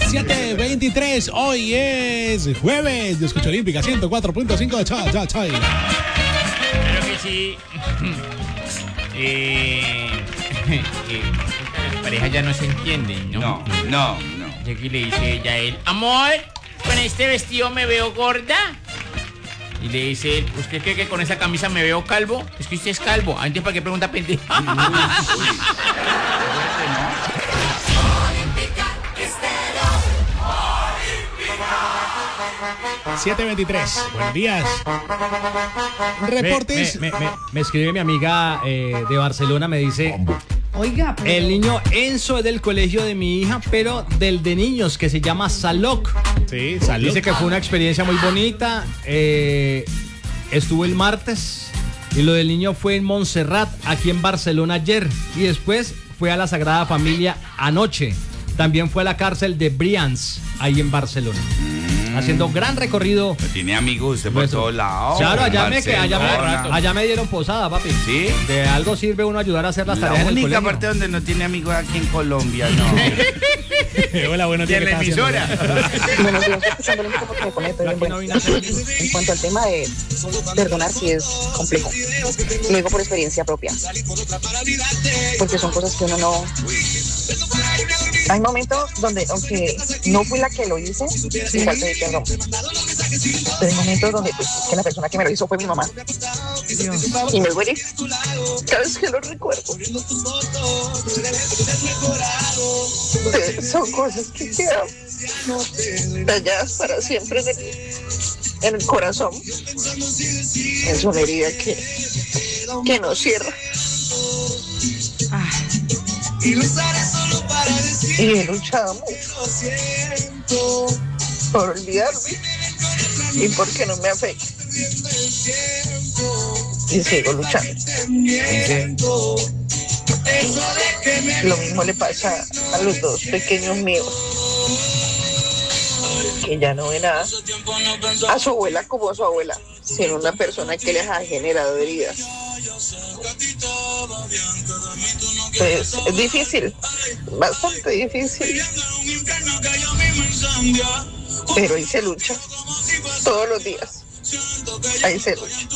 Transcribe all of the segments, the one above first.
7:23, hoy es jueves. Yo escucho Olímpica 104.5 de Choy. Creo que sí. Las parejas ya no se entienden, ¿no? No. Y aquí le dice ella a él: amor, con este vestido me veo gorda. Y le dice él: ¿usted cree que con esa camisa me veo calvo? Es que usted es calvo. Antes, ¿para qué pregunta pendeja? 7:23, buenos días. Reportes. Me escribe mi amiga de Barcelona, me dice: oiga, pero... el niño Enzo es del colegio de mi hija, pero del de niños, que se llama Saloc. Sí, Saloc. Dice que fue una experiencia muy bonita. Estuvo el martes y lo del niño fue en Montserrat, aquí en Barcelona ayer. Y después fue a la Sagrada Familia anoche. También fue a la cárcel de Brians, ahí en Barcelona. Haciendo gran recorrido. Pero tiene amigos usted por todos lados. Claro, allá me dieron posada, papi. ¿Sí? De algo sirve uno ayudar a hacer las tareas en el colegio. La única parte donde no tiene amigos aquí en Colombia, no. Hola, buenos días. ¿En la emisora? Bueno, yo estoy escuchando el porque me pone todo bueno. En cuanto al tema de perdonar, sí es complejo. Lo digo por experiencia propia. Porque son cosas que uno no... Hay momentos donde, aunque no fui la que lo hice, igual pedí perdón. Pero hay momentos donde pues, que la persona que me lo hizo fue mi mamá. Y me duele cada vez que lo recuerdo. Son cosas que quedan talladas para siempre en el corazón. Es una herida que no cierra. Y he luchado mucho por olvidarme y porque no me afecte. Y sigo luchando. Lo mismo le pasa a los dos pequeños míos, que ya no ven a su abuela como su abuela, sino una persona que les ha generado heridas. Pues es difícil, bastante difícil, pero ahí se lucha todos los días, ahí se lucha.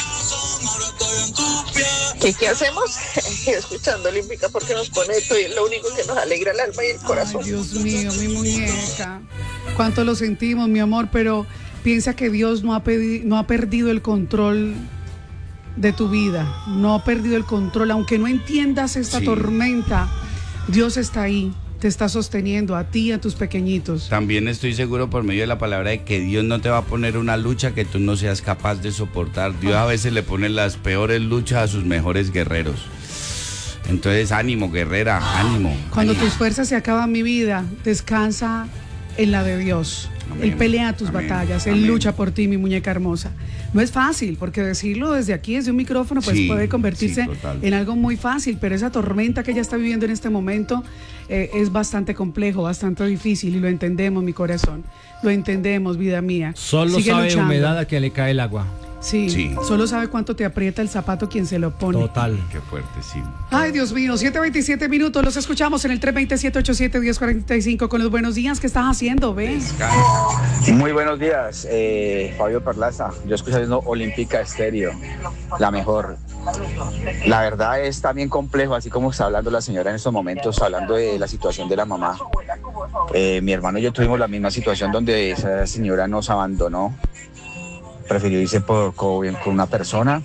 ¿Qué hacemos? Escuchando Olímpica porque nos pone esto y es lo único que nos alegra el alma y el corazón. Ay, Dios mío, mi muñeca, cuánto lo sentimos, mi amor, pero piensa que Dios no ha perdido el control de tu vida, no ha perdido el control, aunque no entiendas esta tormenta, Dios está ahí, te está sosteniendo a ti y a tus pequeñitos. También estoy seguro por medio de la palabra de que Dios no te va a poner una lucha que tú no seas capaz de soportar. Dios a veces le pone las peores luchas a sus mejores guerreros. Entonces, ánimo, guerrera, ánimo. Cuando ánimo. tus fuerzas se acaban, mi vida, descansa en la de Dios. Amén. Él pelea tus batallas, Él lucha por ti, mi muñeca hermosa. No es fácil, porque decirlo desde aquí, desde un micrófono, pues puede convertirse en algo muy fácil, pero esa tormenta que ella está viviendo en este momento es bastante complejo, bastante difícil, y lo entendemos, mi corazón. Lo entendemos, vida mía. Solo Sigue sabe luchando. humedad a que le cae el agua. Sí, solo sabe cuánto te aprieta el zapato quien se lo pone. Total. Qué fuerte, sí. Ay, Dios mío, 7:27 minutos, los escuchamos en el 320-787-1045 con los buenos días. ¿Qué estás haciendo, ves? Muy buenos días, Fabio Perlaza. Yo escuchando Olímpica Estéreo, la mejor. La verdad es también complejo, así como está hablando la señora en estos momentos, hablando de la situación de la mamá. Mi hermano y yo tuvimos la misma situación donde esa señora nos abandonó. Prefirió irse con una persona.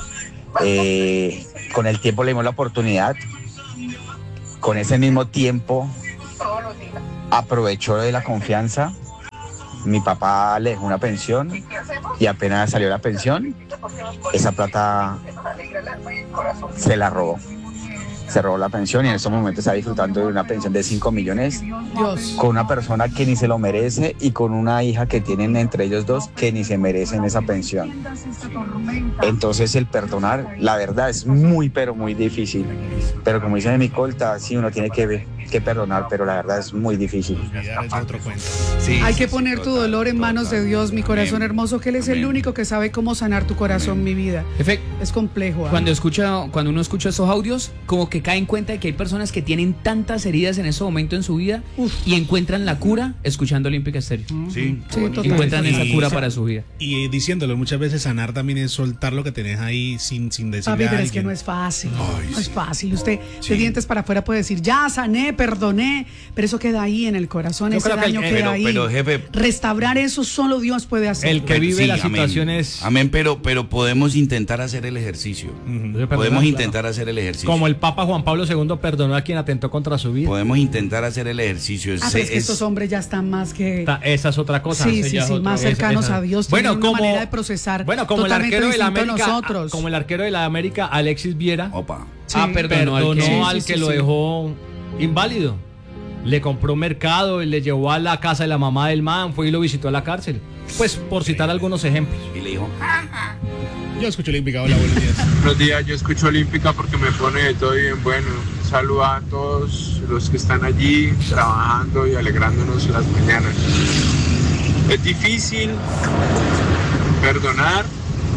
Con el tiempo le dimos la oportunidad. Con ese mismo tiempo aprovechó de la confianza. Mi papá le dejó una pensión y apenas salió la pensión, esa plata se la robó. Se robó la pensión y en estos momentos está disfrutando de una pensión de 5 millones con una persona que ni se lo merece y con una hija que tienen entre ellos dos que ni se merecen esa pensión. Entonces el perdonar, la verdad, es muy pero muy difícil. Pero como dice mi colta, sí, uno tiene que que perdonar, pero la verdad es muy difícil. Olvidar es otro cuento. Sí, Hay sí, que sí, poner tu total, dolor en manos de total. Dios, mi corazón Amén. hermoso, que Él es el Amén. único que sabe cómo sanar tu corazón, Amén. mi vida. Jefe, Es complejo. ¿ah? cuando uno escucha esos audios, como que cae en cuenta de que hay personas que tienen tantas heridas en ese momento en su vida y encuentran la cura escuchando Olímpica Estéreo. Sí, Sí, total. Encuentran esa Y- cura para su vida. Y diciéndolo, muchas veces sanar también es soltar lo que tenés ahí sin decirle Papi, a pero alguien. es que no es fácil. Ay, no es sí. fácil. Usted de dientes para afuera puede decir, ya sané, perdoné, pero eso queda ahí en el corazón, Yo ese creo que daño queda ahí. pero, jefe, Restaurar eso solo Dios puede hacer. El que vive sí, las amén. situaciones Amén, pero podemos intentar hacer el ejercicio. Podemos intentar hacer el ejercicio. como el Papa Juan Pablo II perdonó a quien atentó contra su vida. Podemos intentar hacer el ejercicio. Ah, pero es que estos hombres ya están más que... Esa es otra cosa. Sí, ese sí, ya es sí, otro- más cercanos a Dios, tienen una manera de procesar como el totalmente arquero de la distinto a América, nosotros. como el arquero de la América, Alexis Viera, Opa. Sí. Perdonó al que- perdonó al Sí, que sí, lo sí. dejó inválido. Le compró mercado y le llevó a la casa de la mamá del man, fue y lo visitó a la cárcel. Pues por citar algunos ejemplos. Y le dijo, Yo escucho Olímpica, hola, buenos días. Buenos días, yo escucho Olímpica porque me pone de todo bien bueno. Saludo a todos los que están allí trabajando y alegrándonos las mañanas. Es difícil perdonar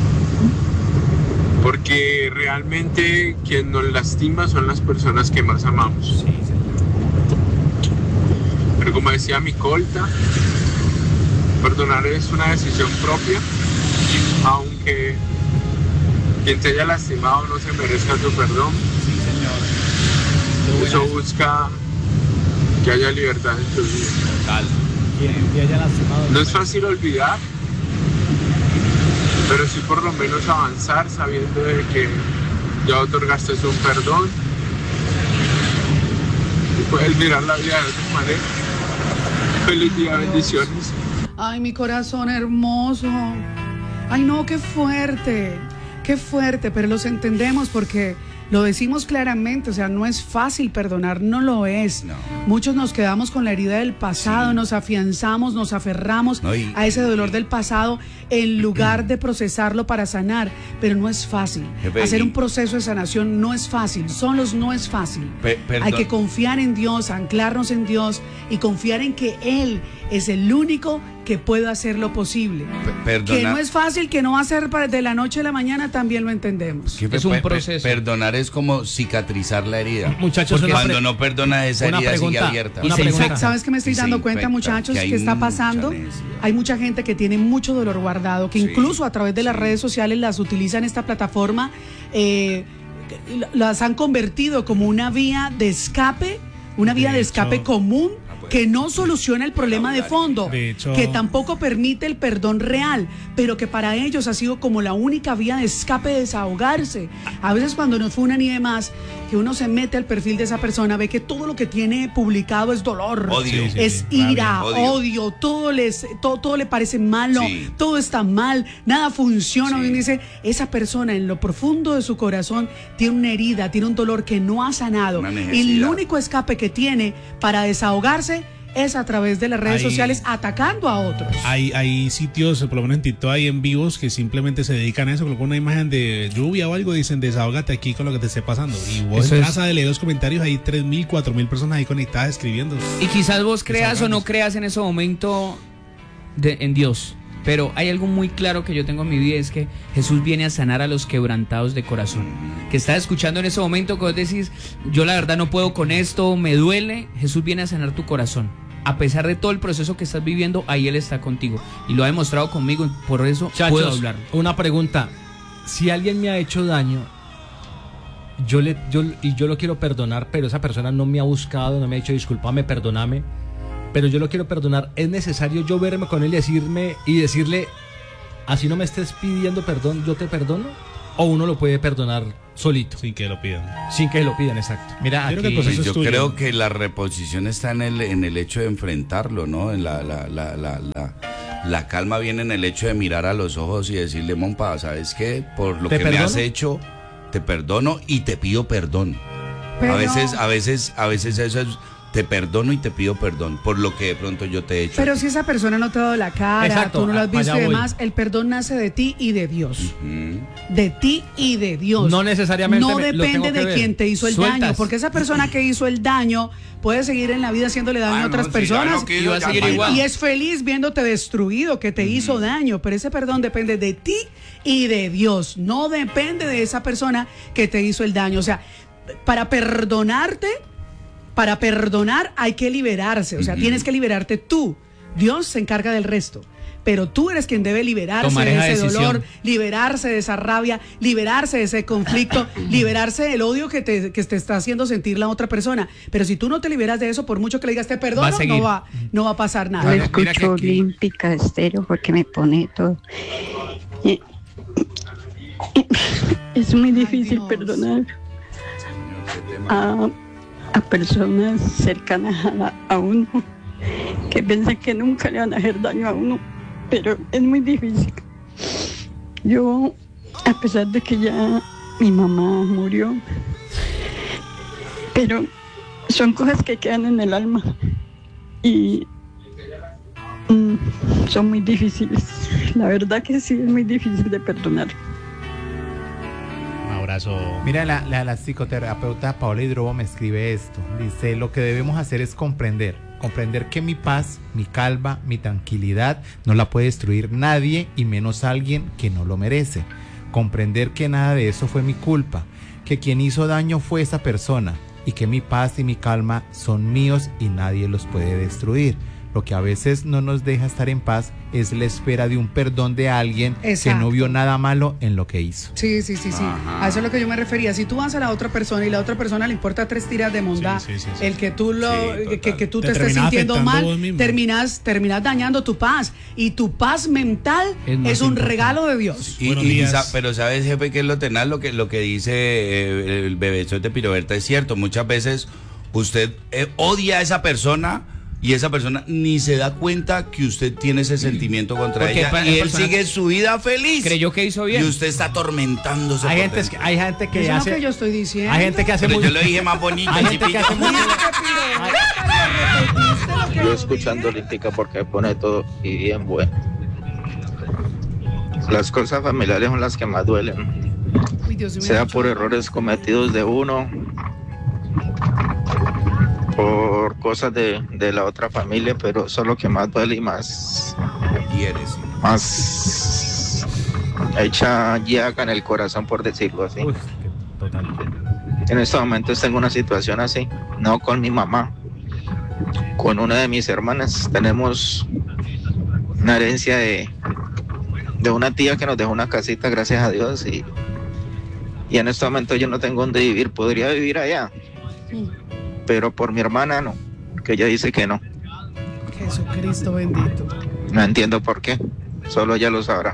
porque realmente quien nos lastima son las personas que más amamos. Pero como decía mi colta, perdonar es una decisión propia, aunque quien te haya lastimado no se merezca tu perdón. Eso busca que haya libertad en tu vida. No es fácil olvidar, pero sí por lo menos avanzar sabiendo de que ya otorgaste un perdón y puedes mirar la vida de otra manera. Feliz día, bendiciones. Ay, mi corazón hermoso. Ay, no, qué fuerte, pero los entendemos porque lo decimos claramente, o sea, no es fácil perdonar, no lo es. No. Muchos nos quedamos con la herida del pasado, nos afianzamos, nos aferramos No, a ese dolor del pasado en lugar de procesarlo para sanar, pero no es fácil. Jefe, Hacer y- un proceso de sanación no es fácil, solos no es fácil. Perdón. Hay que confiar en Dios, anclarnos en Dios y confiar en que Él es el único que puede hacer lo posible. Que no es fácil, que no va a ser de la noche a la mañana, también lo entendemos. Es un proceso. Perdonar es como cicatrizar la herida. Muchachos, Porque una cuando pre- no perdonas esa una herida sigue pregunta, abierta. una se pregunta. infecta. ¿Sabes qué me estoy Y se dando cuenta, infecta, muchachos? que hay ¿Qué está mucha pasando? necesidad. Hay mucha gente que tiene mucho dolor guardado, que Sí, incluso a través de las sí. redes sociales las utilizan esta plataforma, las han convertido como una vía de escape, una vía de escape común que no soluciona el problema de fondo, De hecho- que tampoco permite el perdón real, pero que para ellos ha sido como la única vía de escape, de desahogarse. A veces cuando nos funan y demás, que uno se mete al perfil de esa persona, ve que todo lo que tiene publicado es dolor, Odio. Sí, sí, es sí. ira, Rabia, odio, todo le parece malo, Sí. todo está mal, nada funciona. Sí. Uno dice, esa persona en lo profundo de su corazón tiene una herida, tiene un dolor que no ha sanado. Una Y el necesidad. único escape que tiene para desahogarse es a través de las redes Ahí- sociales atacando a otros. Hay sitios, por lo menos en TikTok, hay en vivos que simplemente se dedican a eso, colocan una imagen de lluvia o algo, dicen desahógate aquí con lo que te esté pasando. Y vos Eso entras es- a leer los comentarios, hay 3.000, 4.000 personas ahí conectadas escribiendo. Y quizás vos creas o no Desahogándose. creas en ese momento en Dios. Pero hay algo muy claro que yo tengo en mi vida, es que Jesús viene a sanar a los quebrantados de corazón. Que estás escuchando en ese momento que vos decís, yo la verdad no puedo con esto, me duele. Jesús viene a sanar tu corazón. A pesar de todo el proceso que estás viviendo, ahí Él está contigo. Y lo ha demostrado conmigo, y por eso Muchachos, puedo hablar. una pregunta. Si alguien me ha hecho daño, yo lo quiero perdonar, pero esa persona no me ha buscado, no me ha dicho discúlpame, perdóname, pero yo lo quiero perdonar. ¿Es necesario yo verme con él y decirle, así no me estés pidiendo perdón, yo te perdono? ¿O uno lo puede perdonar solito, Sin que lo pidan. sin que lo pidan? Exacto. Mira, Yo creo que el aquí- proceso Yo es tuyo. creo que la reposición está en el hecho de enfrentarlo, ¿no? En la calma viene en el hecho de mirar a los ojos y decirle, Mompa, ¿sabes qué? Por lo ¿Te que me perdono? has hecho, te perdono y te pido perdón. Pero- A veces eso es, te perdono y te pido perdón por lo que de pronto yo te he hecho. Pero si esa persona no te ha dado la cara, Exacto, tú no lo has visto allá y voy. demás, el perdón nace de ti y de Dios. Ujú. de ti y de Dios. No necesariamente No lo tengo depende que de ver. quien te hizo el Sueltas. daño, porque esa persona que hizo el daño puede seguir en la vida haciéndole daño a otras personas y va a seguir igual. y es feliz viéndote destruido, que te hizo daño, pero ese perdón depende de ti y de Dios, no depende de esa persona que te hizo el daño. O sea, para perdonar hay que liberarse, o sea, tienes que liberarte tú. Dios se encarga del resto, pero tú eres quien debe liberarse Tomar de esa ese decisión. dolor, liberarse de esa rabia, liberarse de ese conflicto, liberarse del odio que te está haciendo sentir la otra persona. Pero si tú no te liberas de eso, por mucho que le digas te perdono, Va a seguir. no va a pasar nada. Yo Mira que escucho aquí- Olímpica Estéreo porque me pone todo. Es muy difícil Dios. perdonar a personas cercanas a uno que piensan que nunca le van a hacer daño a uno, pero es muy difícil. Yo, a pesar de que ya mi mamá murió, pero son cosas que quedan en el alma y son muy difíciles. La verdad que sí, es muy difícil de perdonar. Un abrazo. Mira, la psicoterapeuta Paola Hidrobo me escribe esto. Dice, lo que debemos hacer es comprender que mi paz, mi calma, mi tranquilidad no la puede destruir nadie y menos alguien que no lo merece. Comprender que nada de eso fue mi culpa, que quien hizo daño fue esa persona y que mi paz y mi calma son míos y nadie los puede destruir. Lo que a veces no nos deja estar en paz es la espera de un perdón de alguien que Exacto. no vio nada malo en lo que hizo. Sí. Ajá. A eso es lo que yo me refería. Si tú vas a la otra persona y la otra persona le importa 3 tiras de mondá, Sí. el que tú Sí, que tú Te te estés terminas sintiendo afectando mal, vos mismo. terminas dañando tu paz. Y tu paz mental Es más es un importante. regalo de Dios. Buenos días. Pero sabes, jefe, que es lo tenaz, lo que dice el bebesote de Piroberta es cierto. Muchas veces usted odia a esa persona y esa persona ni se da cuenta que usted tiene ese sentimiento contra Porque ella el y él persona sigue su vida feliz. Creyó que hizo bien. Y usted está atormentándose. Hay por gente, dentro. hay gente que Eso es lo hace. que yo estoy diciendo. Hay gente que hace Pero muy. yo lo dije más bonito. Hay gente que Chipito. hace muy. Yo escuchando Olímpica porque pone todo y bien bueno. Las cosas familiares son las que más duelen, Uy, Dios mío, sea por errores cometidos de uno, por cosas de la otra familia, pero eso es lo que más duele y más echa llaga en el corazón, por decirlo así. Uy, total. En estos momentos tengo una situación así, no con mi mamá, con una de mis hermanas. Tenemos una herencia de una tía que nos dejó una casita, gracias a Dios, y en este momento yo no tengo dónde vivir. Podría vivir allá, pero por mi hermana no, que ella dice que no. Jesucristo bendito. No entiendo por qué, solo ella lo sabrá.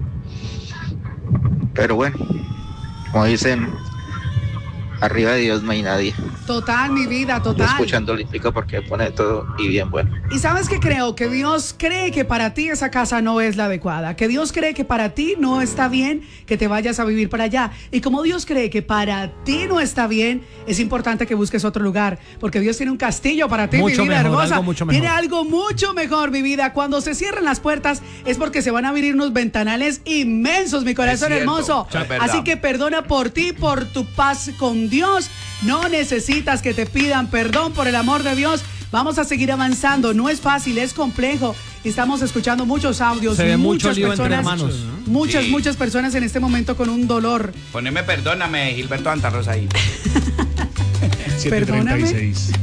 Pero bueno, como dicen, arriba de Dios no hay nadie. Total, mi vida, Yo total. escuchando Olímpica porque pone todo y bien bueno. Y sabes que creo que Dios cree que para ti esa casa no es la adecuada, que Dios cree que para ti no está bien que te vayas a vivir para allá. Y como Dios cree que para ti no está bien, es importante que busques otro lugar, porque Dios tiene un castillo para ti, Mucho mi vida mejor, hermosa. algo mucho mejor. Tiene algo mucho mejor, mi vida. Cuando se cierran las puertas es porque se van a abrir unos ventanales inmensos, mi corazón Es cierto, hermoso. es verdad. Así que perdona por ti, por tu paz con Dios. No necesitas que te pidan perdón, por el amor de Dios. Vamos a seguir avanzando. No es fácil, es complejo. Estamos escuchando muchos audios. Se ve mucho muchas lío entre personas, hermanos. Muchas, Sí. muchas personas en este momento con un dolor. Poneme perdóname, Gilberto Antarrosa ahí. 7:36.